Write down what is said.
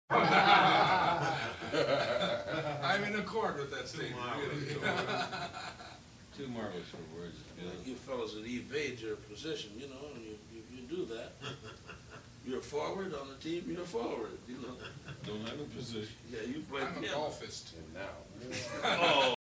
I'm in accord with that statement, really. Too marvelous for words. Like you fellas that evade your position, you know, and you do that. You're forward on the team, you're forward, you know. Don't have a position. Yeah, you play. I'm a golfist. And now.